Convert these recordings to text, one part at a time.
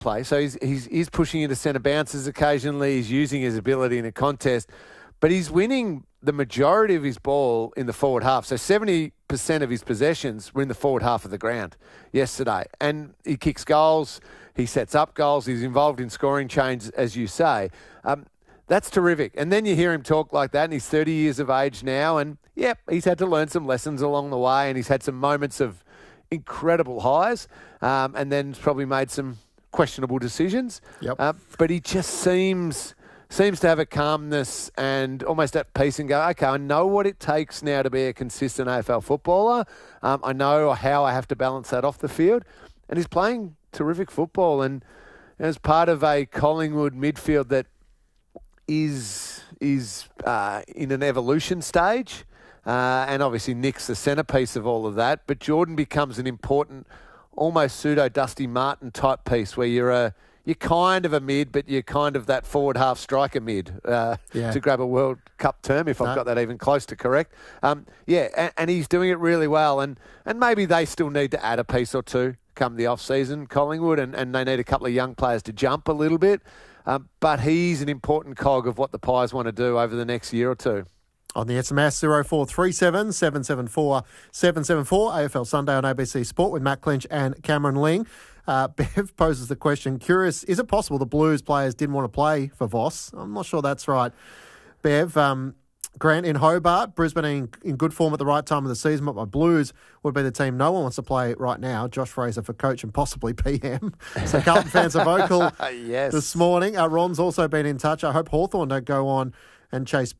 play. So he's pushing into centre bounces occasionally. He's using his ability in a contest. But he's winning the majority of his ball in the forward half. So 70% of his possessions were in the forward half of the ground yesterday. And he kicks goals. He sets up goals. He's involved in scoring chains, as you say. That's terrific. And then you hear him talk like that, and he's 30 years of age now. And, yep, he's had to learn some lessons along the way, and he's had some moments of incredible highs, and then probably made some questionable decisions. Yep. But he just seems to have a calmness and almost at peace and go, okay, I know what it takes now to be a consistent AFL footballer. I know how I have to balance that off the field. And he's playing terrific football. And as part of a Collingwood midfield that is in an evolution stage, and obviously Nick's the centrepiece of all of that, but Jordan becomes an important, almost pseudo Dusty Martin type piece where you're kind of a mid, but you're kind of that forward half striker mid, to grab a World Cup term, if I've got that even close to correct. And he's doing it really well. And maybe they still need to add a piece or two come the off-season, Collingwood, and they need a couple of young players to jump a little bit. But he's an important cog of what the Pies want to do over the next year or two. On the SMS 0437 774 774, AFL Sunday on ABC Sport with Matt Clinch and Cameron Ling. Bev poses the question, curious, is it possible the Blues players didn't want to play for Voss? I'm not sure that's right. Bev, Grant in Hobart, Brisbane in good form at the right time of the season, but my Blues would be the team no one wants to play right now. Josh Fraser for coach and possibly PM. So Carlton fans are vocal yes. This morning. Ron's also been in touch. I hope Hawthorn don't go on and chase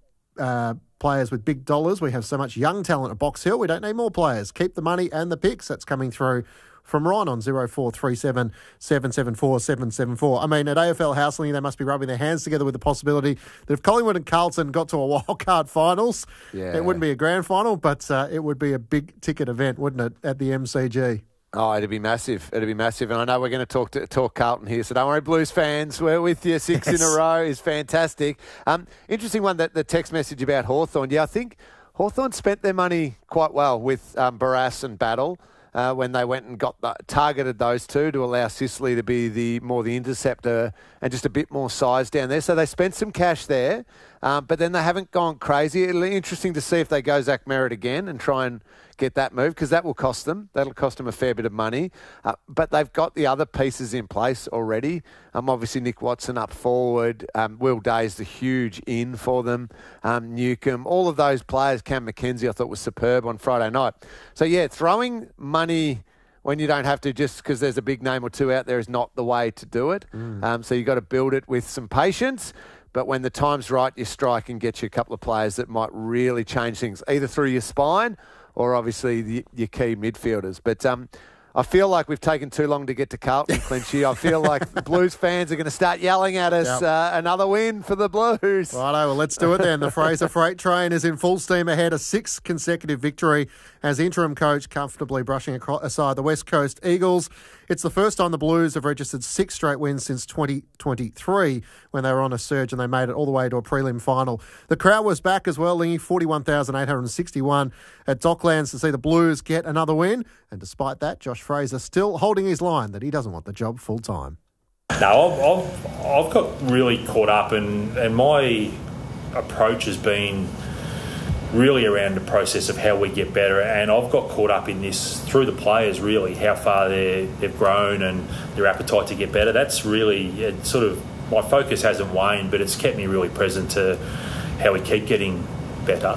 players with big dollars. We have so much young talent at Box Hill. We don't need more players. Keep the money and the picks. That's coming through from Ron on 0437 774 774. I mean, at AFL Houseling, they must be rubbing their hands together with the possibility that if Collingwood and Carlton got to a wildcard finals, it wouldn't be a grand final, but it would be a big-ticket event, wouldn't it, at the MCG? Oh, it'd be massive. It'd be massive. And I know we're going to talk Carlton here, so don't worry, Blues fans. We're with you. 6 in a row is fantastic. Interesting one, that the text message about Hawthorn. Yeah, I think Hawthorn spent their money quite well with Barrass and Battle. When they went and targeted those two to allow Sicily to be the interceptor and just a bit more size down there. So they spent some cash there, but then they haven't gone crazy. It'll be interesting to see if they go Zach Merritt again and try and get that move, because that will cost them. That'll cost them a fair bit of money. But they've got the other pieces in place already. Obviously, Nick Watson up forward. Will Day's the huge in for them. Newcomb, all of those players. Cam McKenzie, I thought, was superb on Friday night. So, yeah, throwing money when you don't have to just because there's a big name or two out there is not the way to do it. So you've got to build it with some patience. But when the time's right, you strike and get you a couple of players that might really change things, either through your spine or obviously your key midfielders. But I feel like we've taken too long to get to Carlton, Clinchy. I feel like the Blues fans are going to start yelling at us, another win for the Blues. Righto, well, let's do it then. The Fraser Freight Train is in full steam ahead, a 6th consecutive victory as interim coach, comfortably brushing aside the West Coast Eagles. It's the first time the Blues have registered 6 straight wins since 2023 when they were on a surge and they made it all the way to a prelim final. The crowd was back as well, Lingy, 41,861 at Docklands to see the Blues get another win. And despite that, Josh Fraser still holding his line that he doesn't want the job full time. No, I've got really caught up and my approach has been really around the process of how we get better, and I've got caught up in this through the players, really, how far they've grown and their appetite to get better. That's really my focus hasn't waned, but it's kept me really present to how we keep getting better.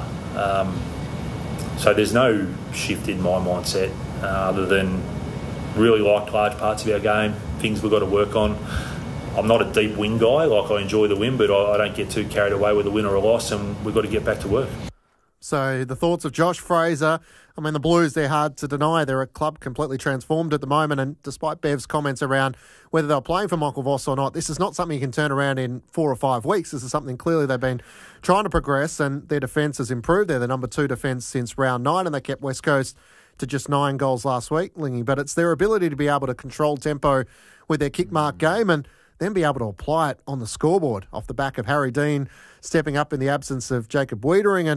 So there's no shift in my mindset other than really like large parts of our game, things we've got to work on. I'm not a deep win guy, like I enjoy the win, but I don't get too carried away with a win or a loss, and we've got to get back to work. So the thoughts of Josh Fraser. I mean, the Blues, they're hard to deny. They're a club completely transformed at the moment, and despite Bev's comments around whether they're playing for Michael Voss or not, this is not something you can turn around in 4 or 5 weeks. This is something clearly they've been trying to progress, and their defence has improved. They're the number 2 defence since round 9, and they kept West Coast to just 9 goals last week, Lingy. But it's their ability to be able to control tempo with their kick mark game and then be able to apply it on the scoreboard off the back of Harry Dean stepping up in the absence of Jacob Wiedering. And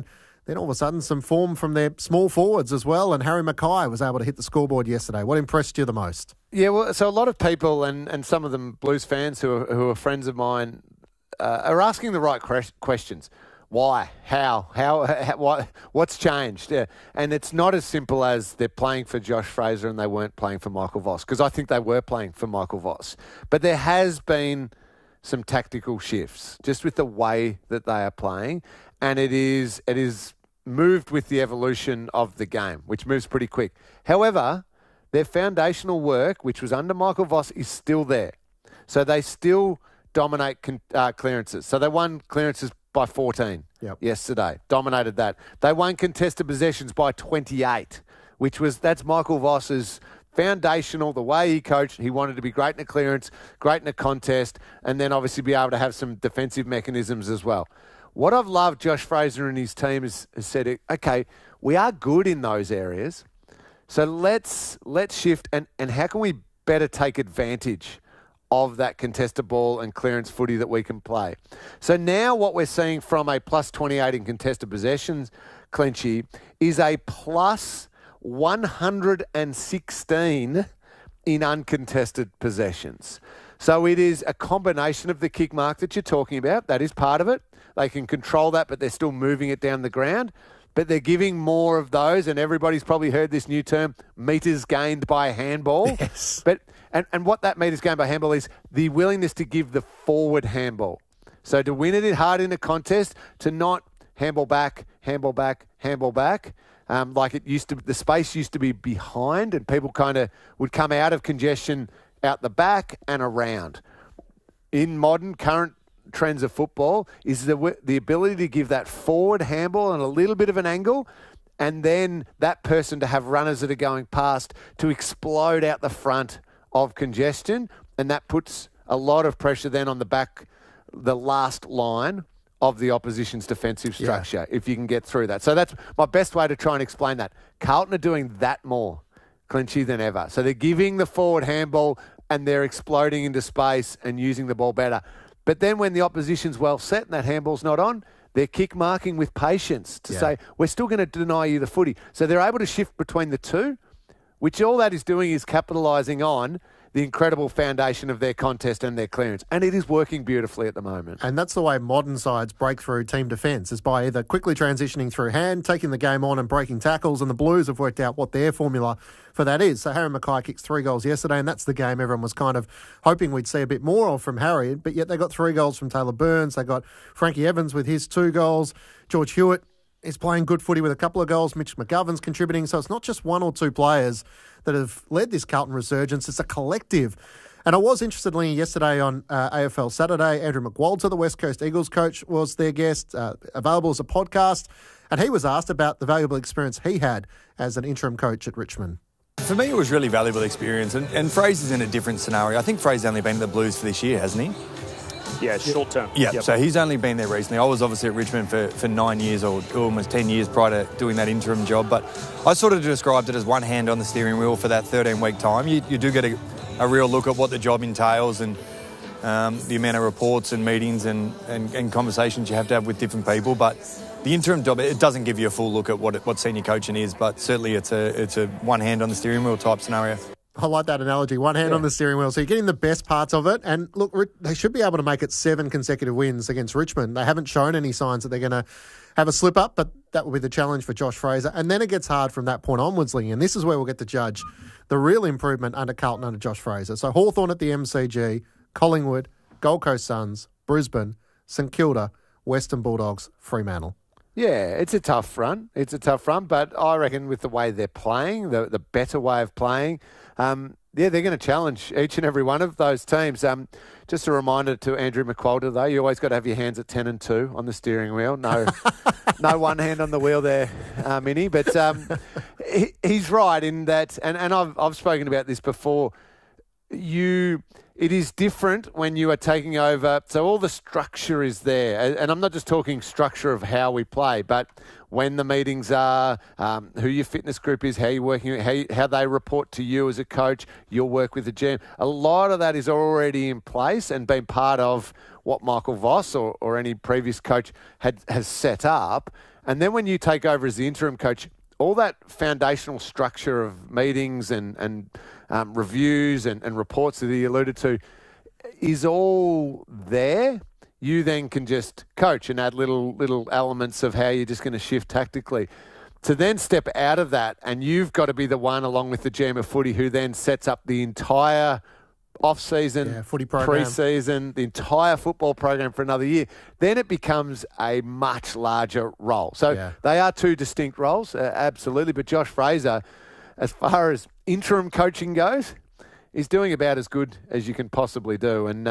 Then all of a sudden, some form from their small forwards as well, and Harry Mackay was able to hit the scoreboard yesterday. What impressed you the most? Yeah, well, so a lot of people and some of them Blues fans who are friends of mine are asking the right questions. Why? How? What's changed? Yeah. And it's not as simple as they're playing for Josh Fraser and they weren't playing for Michael Voss, because I think they were playing for Michael Voss. But there has been some tactical shifts just with the way that they are playing, and it is moved with the evolution of the game, which moves pretty quick. However, their foundational work, which was under Michael Voss, is still there. So they still dominate clearances. So they won clearances by 14 yesterday. Dominated that. They won contested possessions by 28, that's Michael Voss's foundational, the way he coached. He wanted to be great in a clearance, great in a contest, and then obviously be able to have some defensive mechanisms as well. What I've loved Josh Fraser and his team has said, okay, we are good in those areas, so let's shift and how can we better take advantage of that contested ball and clearance footy that we can play. So now what we're seeing from a plus 28 in contested possessions, Clinchy, is a plus 116 in uncontested possessions. So it is a combination of the kick mark that you're talking about. That is part of it. They can control that, but they're still moving it down the ground. But they're giving more of those, and everybody's probably heard this new term, meters gained by handball. Yes. But and what that meters gained by handball is the willingness to give the forward handball. So to win it hard in a contest, to not handball back, handball back, handball back, like it used to. The space used to be behind, and people kind of would come out of congestion out the back and around. In modern current trends of football is the ability to give that forward handball and a little bit of an angle, and then that person to have runners that are going past to explode out the front of congestion, and that puts a lot of pressure then on the last line of the opposition's defensive structure, if you can get through that. So that's my best way to try and explain that. Carlton are doing that more, Clinchy, than ever. So they're giving the forward handball and they're exploding into space and using the ball better. But then when the opposition's well set and that handball's not on, they're kick marking with patience to say, we're still going to deny you the footy. So they're able to shift between the two, which all that is doing is capitalising on the incredible foundation of their contest and their clearance. And it is working beautifully at the moment. And that's the way modern sides break through team defence, is by either quickly transitioning through hand, taking the game on and breaking tackles, and the Blues have worked out what their formula for that is. So Harry Mackay kicks 3 goals yesterday, and that's the game everyone was kind of hoping we'd see a bit more of from Harry, but yet they got 3 goals from Taylor Burns. They got Frankie Evans with his 2 goals. George Hewitt is playing good footy with a couple of goals. Mitch McGovern's contributing. So it's not just 1 or 2 players that have led this Carlton resurgence. It's a collective. And I was interested in yesterday on AFL Saturday. Andrew McWalter, the West Coast Eagles coach, was their guest, available as a podcast. And he was asked about the valuable experience he had as an interim coach at Richmond. For me, it was really valuable experience. And Fraser's in a different scenario. I think Fraser's only been at the Blues for this year, hasn't he? Yeah, short term. Yeah, yep. So he's only been there recently. I was obviously at Richmond for 9 years or almost 10 years prior to doing that interim job. But I sort of described it as one hand on the steering wheel for that 13-week time. You do get a real look at what the job entails and the amount of reports and meetings and conversations you have to have with different people. But the interim job, it doesn't give you a full look at what senior coaching is. But certainly it's a one hand on the steering wheel type scenario. I like that analogy. One hand on the steering wheel. So you're getting the best parts of it. And look, they should be able to make it 7 consecutive wins against Richmond. They haven't shown any signs that they're going to have a slip up, but that will be the challenge for Josh Fraser. And then it gets hard from that point onwards, Lee. And this is where we'll get to judge the real improvement under Carlton under Josh Fraser. So Hawthorn at the MCG, Collingwood, Gold Coast Suns, Brisbane, St Kilda, Western Bulldogs, Fremantle. Yeah, it's a tough run. But I reckon with the way they're playing, the better way of playing, they're going to challenge each and every one of those teams. Just a reminder to Andrew McWalter, though, you always got to have your hands at 10 and 2 on the steering wheel. No one hand on the wheel there, Minnie. But he's right in that, and I've spoken about this before. it is different when you are taking over. So all the structure is there. And I'm not just talking structure of how we play, but when the meetings are, who your fitness group is, how you're working, how they report to you as a coach, your work with the GM. A lot of that is already in place and been part of what Michael Voss or any previous coach has set up. And then when you take over as the interim coach, all that foundational structure of meetings and reviews and reports that he alluded to is all there. You then can just coach and add little elements of how you're just going to shift tactically. To then step out of that, and you've got to be the one, along with the GM of footy, who then sets up the entire off-season, footy program, pre-season, the entire football program for another year. Then it becomes a much larger role. So they are two distinct roles, absolutely. But Josh Fraser, as far as interim coaching goes, is doing about as good as you can possibly do. And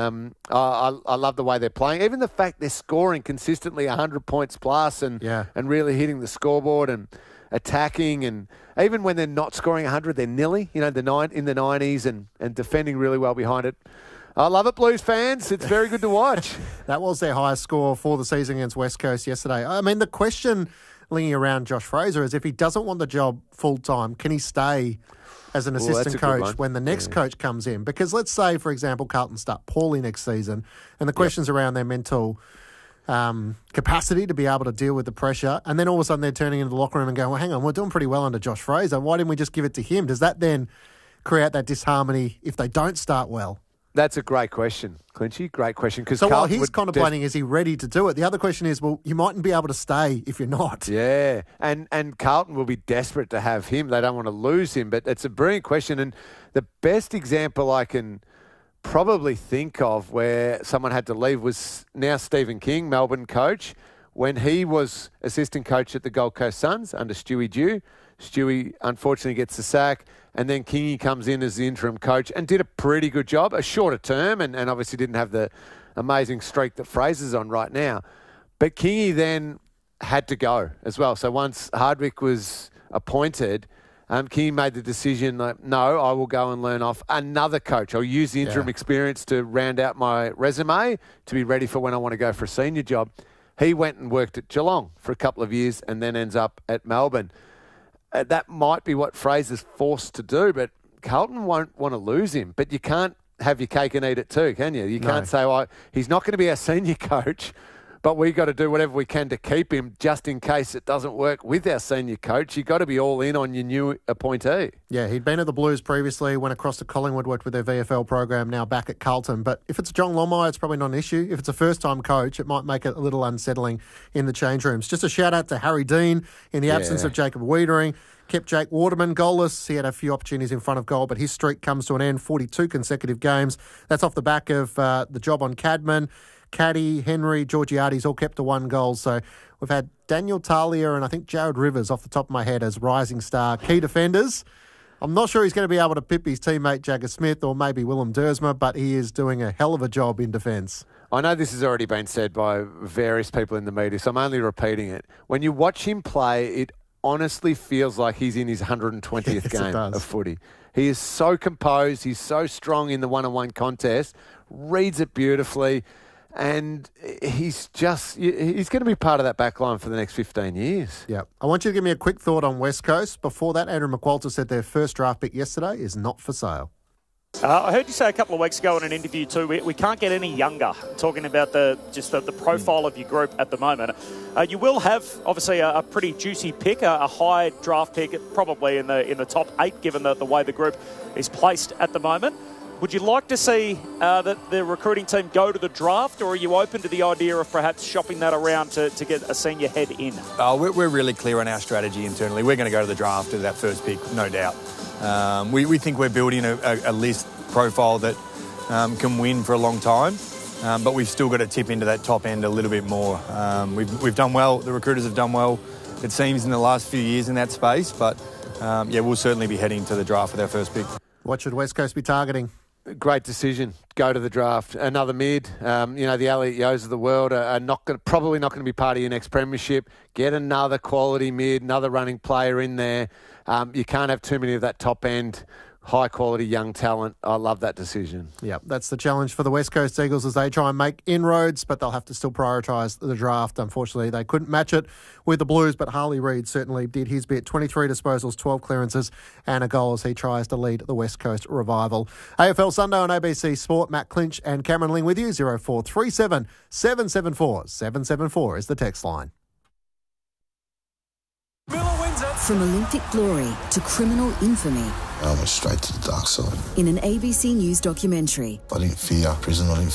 I love the way they're playing. Even the fact they're scoring consistently 100 points plus and really hitting the scoreboard and attacking. And even when they're not scoring 100, they're nearly, in the 90s and defending really well behind it. I love it, Blues fans. It's very good to watch. That was their highest score for the season against West Coast yesterday. I mean, the question linking around Josh Fraser is if he doesn't want the job full-time, can he stay as an assistant coach when the next coach comes in? Because let's say, for example, Carlton start poorly next season, and the questions around their mental capacity to be able to deal with the pressure, and then all of a sudden they're turning into the locker room and going, well, hang on, we're doing pretty well under Josh Fraser. Why didn't we just give it to him? Does that then create that disharmony if they don't start well? That's a great question, Clinchy. Great question. So while he's contemplating, is he ready to do it? The other question is, well, you mightn't be able to stay if you're not. Yeah, and Carlton will be desperate to have him. They don't want to lose him, but it's a brilliant question. And the best example I can probably think of where someone had to leave was now Stephen King, Melbourne coach, when he was assistant coach at the Gold Coast Suns under Stewie Dew. Stewie unfortunately gets the sack, and then Kingy comes in as the interim coach and did a pretty good job, a shorter term, and obviously didn't have the amazing streak that Fraser's on right now. But Kingy then had to go as well. So once Hardwick was appointed, Kingy made the decision, like, no, I will go and learn off another coach. I'll use the interim experience to round out my resume to be ready for when I want to go for a senior job. He went and worked at Geelong for a couple of years and then ends up at Melbourne. That might be what Fraser's forced to do, but Carlton won't want to lose him. But you can't have your cake and eat it too, can you? You can't say, well, he's not going to be our senior coach, but we've got to do whatever we can to keep him just in case it doesn't work with our senior coach. You've got to be all in on your new appointee. Yeah, he'd been at the Blues previously, went across to Collingwood, worked with their VFL program, now back at Carlton. But if it's John Longmire, it's probably not an issue. If it's a first-time coach, it might make it a little unsettling in the change rooms. Just a shout-out to Harry Dean in the absence of Jacob Wiedering. Kept Jake Waterman goalless. He had a few opportunities in front of goal, but his streak comes to an end, 42 consecutive games. That's off the back of the job on Cadman. Caddy, Henry, Georgiades all kept to one goal. So we've had Daniel Talia and I think Jared Rivers off the top of my head as rising star key defenders. I'm not sure he's going to be able to pip his teammate Jagger Smith or maybe Willem Dersma, but he is doing a hell of a job in defence. I know this has already been said by various people in the media, so I'm only repeating it. When you watch him play, it honestly feels like he's in his 120th game of footy. He is so composed. He's so strong in the one-on-one contest, reads it beautifully, and he's going to be part of that back line for the next 15 years. Yeah. I want you to give me a quick thought on West Coast. Before that, Andrew McQualter said their first draft pick yesterday is not for sale. I heard you say a couple of weeks ago in an interview too, we can't get any younger, talking about the profile of your group at the moment. You will have, obviously, a pretty juicy pick, a high draft pick, probably in the top 8, given the way the group is placed at the moment. Would you like to see that the recruiting team go to the draft, or are you open to the idea of perhaps shopping that around to get a senior head in? We're really clear on our strategy internally. We're going to go to the draft to that first pick, no doubt. We think we're building a list profile that can win for a long time, but we've still got to tip into that top end a little bit more. We've done well. The recruiters have done well, it seems, in the last few years in that space, but we'll certainly be heading to the draft with our first pick. What should West Coast be targeting? Great decision. Go to the draft. Another mid. The Elliot Yeos of the world are probably not going to be part of your next premiership. Get another quality mid, another running player in there. You can't have too many of that top end high-quality young talent. I love that decision. Yeah, that's the challenge for the West Coast Eagles as they try and make inroads, but they'll have to still prioritise the draft. Unfortunately, they couldn't match it with the Blues, but Harley Reid certainly did his bit. 23 disposals, 12 clearances and a goal as he tries to lead the West Coast Revival. AFL Sunday on ABC Sport. Matt Clinch and Cameron Ling with you. 0437 774 774 is the text line. From Olympic glory to criminal infamy. I went straight to the dark side. In an ABC News documentary. I didn't fear prison, I didn't